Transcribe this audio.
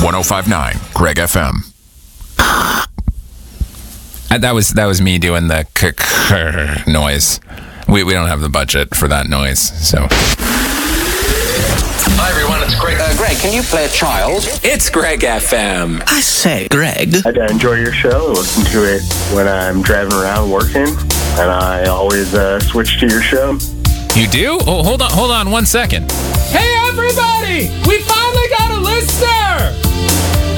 1059 Greg FM. That was me doing the noise. We don't have the budget for that noise, so. Hi everyone, it's Greg. Greg, can you play a child? It's Greg FM. I say, Greg. I enjoy your show. I listen to it when I'm driving around working, and I always switch to your show. You do? Oh, hold on 1 second. Hey everybody! We finally got a listener!